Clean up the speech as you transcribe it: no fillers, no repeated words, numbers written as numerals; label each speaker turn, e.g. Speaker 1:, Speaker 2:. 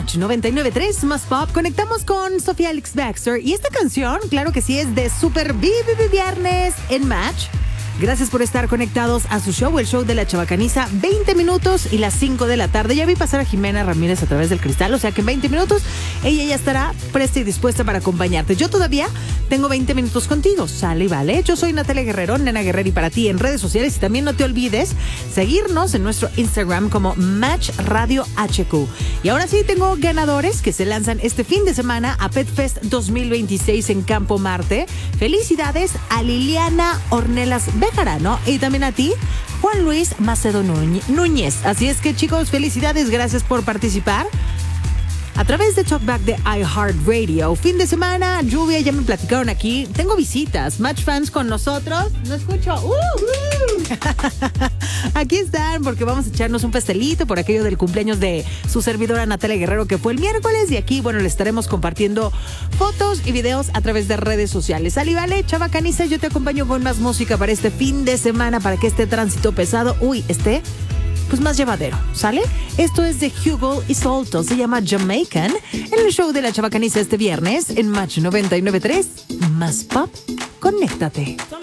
Speaker 1: Match 99.3 Más Pop. Conectamos con Sofía Alex Baxter y esta canción, claro que sí, es de Super Viernes en Match. Gracias por estar conectados a su show, el show de la Chabacaniza, 20 minutos y las 5 de la tarde. Ya vi pasar a Jimena Ramírez a través del cristal, o sea que en 20 minutos ella ya estará presta y dispuesta para acompañarte. Yo todavía tengo 20 minutos contigo, sale y vale. Yo soy Natalia Guerrero, Nena Guerreri para ti en redes sociales, y también no te olvides seguirnos en nuestro Instagram como Match Radio HQ. Y ahora sí, tengo ganadores que se lanzan este fin de semana a Pet Fest 2026 en Campo Marte. Felicidades a Liliana Ornelas Bejarano y también a ti, Juan Luis Macedo Núñez. Así es que, chicos, felicidades, gracias por participar a través de Talkback de iHeartRadio. Fin de semana, lluvia, ya me platicaron aquí. Tengo visitas, Match fans con nosotros. No escucho. Aquí están porque vamos a echarnos un pastelito por aquello del cumpleaños de su servidora Natalia Guerrero, que fue el miércoles, y aquí, bueno, le estaremos compartiendo fotos y videos a través de redes sociales. Sal y vale, Chabacaniza, yo te acompaño con más música para este fin de semana, para que este tránsito pesado, esté pues más llevadero, ¿sale? Esto es de Hugo y Solto, se llama Jamaican, en el show de la Chabacaniza este viernes en Match 99.3 Más Pop. Conéctate.